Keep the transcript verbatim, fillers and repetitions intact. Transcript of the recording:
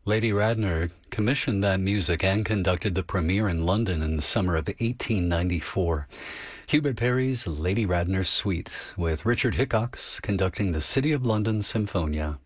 Lady Radner commissioned that music and conducted the premiere in London in the summer of eighteen ninety-four. Hubert Parry's Lady Radner Suite, with Richard Hickox conducting the City of London Symphonia.